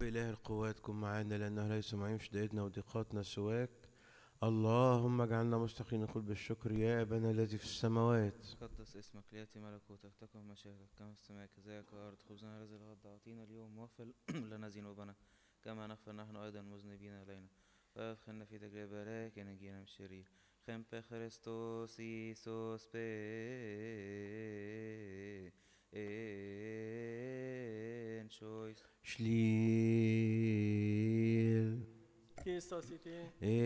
إله القوات كن معانا لأنه ليس معين في شدائدنا وضيقاتنا سواك. اللهم اجعلنا مستحقين نقول بالشكر يا أبانا الذي في السماوات. قدس اسمك، ليأتي ملكوتك، تكن مشيئتك كما في السماء كذلك على الأرض. خبزنا الذي الغد أعطينا اليوم، واغفر لنا ذنوبنا كما نغفر نحن أيضا المذنبين إلينا، ولا تدخلنا في تجربة لكن نجينا من الشرير. خمبي خريستوس إيسوس بي إن شويس شليل Qui est cité?